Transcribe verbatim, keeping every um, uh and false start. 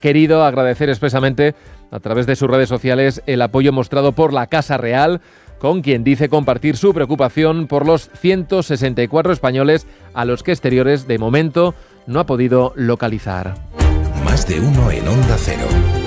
querido agradecer expresamente a través de sus redes sociales el apoyo mostrado por la Casa Real, con quien dice compartir su preocupación por los ciento sesenta y cuatro españoles a los que Exteriores de momento no ha podido localizar. Más de uno en Onda Cero.